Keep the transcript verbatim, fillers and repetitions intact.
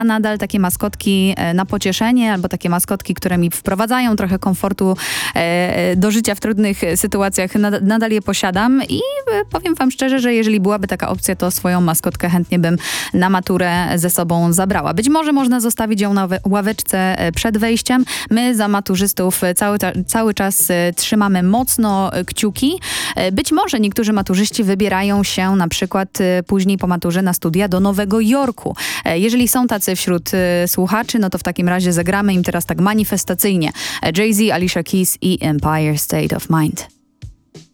nadal takie maskotki na pocieszenie, albo takie maskotki, które mi wprowadzają trochę komfortu do życia w trudnych sytuacjach. Nadal je posiadam i powiem wam szczerze, że jeżeli byłaby taka opcja, to swoją maskotkę chętnie bym na maturę ze sobą zabrała. Być może można zostawić ją na ławeczce przed wejściem. My za maturzystów cały, cały czas trzymamy mocno kciuki. Być może niektórzy maturzyści wybierają się na przykład później po maturze na studia do Nowego Jorku. Jeżeli są tacy wśród słuchaczy, no to w takim razie zagramy im teraz tak manifestacyjnie. Jay-Z, Alicia Keys i Empire State of Mind.